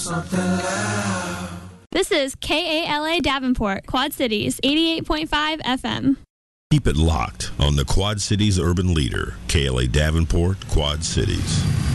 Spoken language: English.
Something loud. This is KALA Davenport, Quad Cities, 88.5 FM. Keep it locked on the Quad Cities Urban Leader, KLA Davenport, Quad Cities.